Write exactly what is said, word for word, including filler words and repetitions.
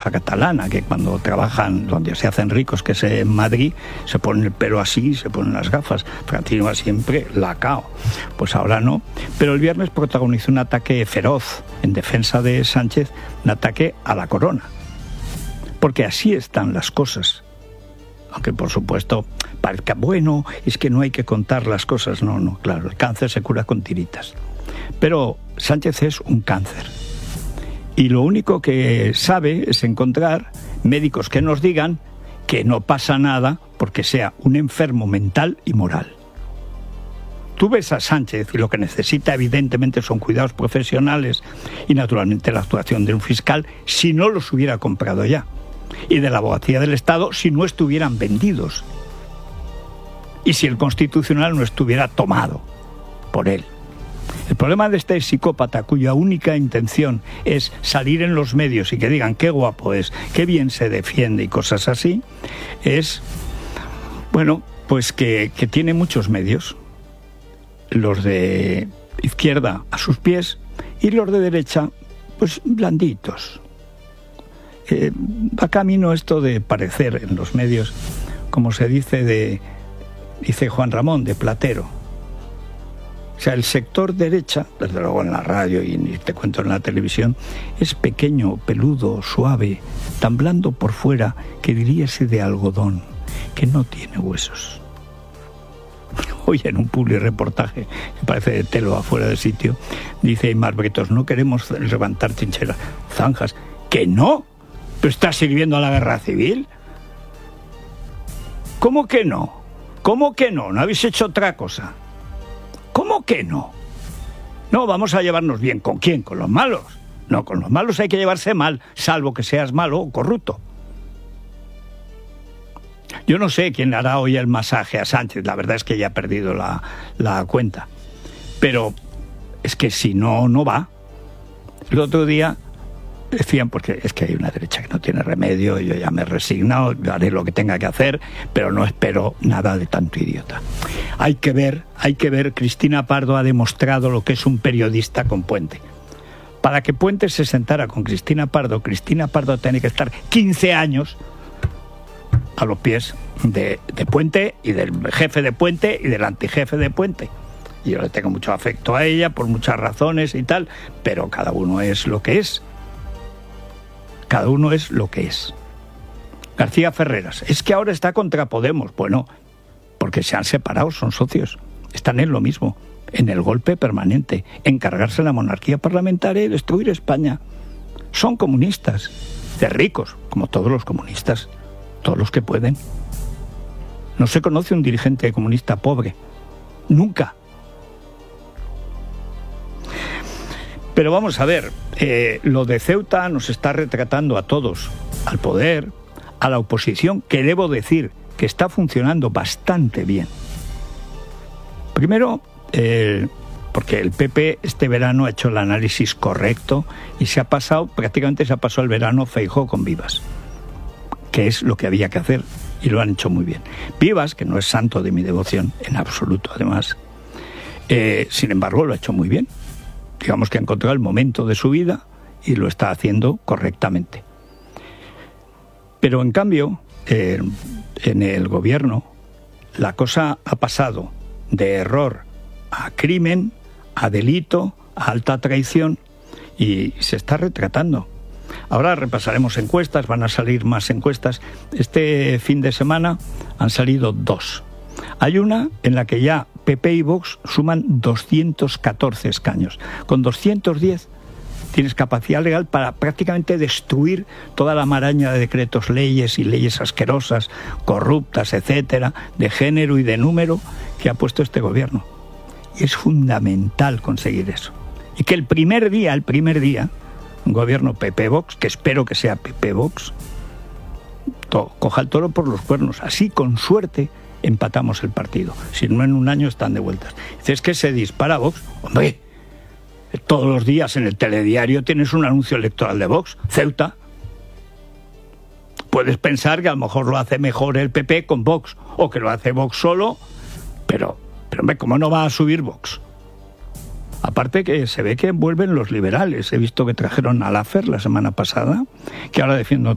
la catalana, que cuando trabajan, donde se hacen ricos, que es en Madrid, se ponen el pelo así, se ponen las gafas. Francino va siempre lacao. Pues ahora no. Pero el viernes protagonizó un ataque feroz en defensa de Sánchez, un ataque a la corona. Porque así están las cosas. Aunque, por supuesto, parezca, bueno, es que no hay que contar las cosas. No, no, claro, el cáncer se cura con tiritas. Pero Sánchez es un cáncer. Y lo único que sabe es encontrar médicos que nos digan que no pasa nada porque sea un enfermo mental y moral. Tú ves a Sánchez y lo que necesita evidentemente son cuidados profesionales y naturalmente la actuación de un fiscal si no los hubiera comprado ya. Y de la abogacía del Estado si no estuvieran vendidos. Y si el Constitucional no estuviera tomado por él. El problema de este psicópata cuya única intención es salir en los medios y que digan qué guapo es, qué bien se defiende y cosas así, es, bueno, pues que, que tiene muchos medios. Los de izquierda a sus pies y los de derecha, pues blanditos. Eh, va camino esto de parecer en los medios, como se dice de, dice Juan Ramón, de platero. O sea, el sector derecha, desde luego en la radio y ni te cuento en la televisión, es pequeño, peludo, suave, tan blando por fuera que diríase de algodón, que no tiene huesos. Hoy en un publireportaje, que parece de telo afuera del sitio, dice Aymar Bretos, no queremos levantar trincheras, zanjas. ¿Que no? ¿Pero estás sirviendo a la guerra civil? ¿Cómo que no? ¿Cómo que no? ¿No habéis hecho otra cosa? ¿Cómo que no? No, vamos a llevarnos bien. ¿Con quién? ¿Con los malos? No, con los malos hay que llevarse mal, salvo que seas malo o corrupto. Yo no sé quién hará hoy el masaje a Sánchez, la verdad es que ya ha perdido la, la cuenta. Pero es que si no, no va. El otro día decían, porque es que hay una derecha que no tiene remedio, yo ya me he resignado, yo haré lo que tenga que hacer, pero no espero nada de tanto idiota. Hay que ver, hay que ver, Cristina Pardo ha demostrado lo que es un periodista con Puente. Para que Puente se sentara con Cristina Pardo, Cristina Pardo tiene que estar quince años a los pies de, de Puente y del jefe de Puente y del antijefe de Puente. Y yo le tengo mucho afecto a ella por muchas razones y tal, pero cada uno es lo que es. Cada uno es lo que es. García Ferreras, es que ahora está contra Podemos. Bueno, porque se han separado, son socios. Están en lo mismo, en el golpe permanente, en cargarse la monarquía parlamentaria y destruir España. Son comunistas, de ricos, como todos los comunistas, todos los que pueden. No se conoce un dirigente comunista pobre, nunca. Pero vamos a ver, eh, lo de Ceuta nos está retratando a todos, al poder, a la oposición, que debo decir que está funcionando bastante bien. Primero, eh, porque el P P este verano ha hecho el análisis correcto y se ha pasado, prácticamente se ha pasado el verano Feijóo con Vivas, que es lo que había que hacer y lo han hecho muy bien. Vivas, que no es santo de mi devoción, en absoluto además, eh, sin embargo lo ha hecho muy bien. Digamos que ha encontrado el momento de su vida y lo está haciendo correctamente. Pero en cambio, eh, en el gobierno, la cosa ha pasado de error a crimen, a delito, a alta traición y se está retratando. Ahora repasaremos encuestas, van a salir más encuestas. Este fin de semana han salido dos. Hay una en la que ya P P y Vox suman doscientos catorce escaños. Con doscientos diez tienes capacidad legal para prácticamente destruir toda la maraña de decretos, leyes y leyes asquerosas, corruptas, etcétera, de género y de número que ha puesto este gobierno. Y es fundamental conseguir eso. Y que el primer día, el primer día, un gobierno P P-Vox, que espero que sea P P-Vox, to- coja el toro por los cuernos. Así, con suerte, empatamos el partido. Si no, en un año están de vueltas. Dices que se dispara Vox. Hombre, todos los días en el telediario tienes un anuncio electoral de Vox. Ceuta. Puedes pensar que a lo mejor lo hace mejor el P P con Vox, o que lo hace Vox solo, pero, pero hombre, ¿cómo no va a subir Vox? Aparte que se ve que vuelven los liberales. He visto que trajeron a Laffer la semana pasada, que ahora defiende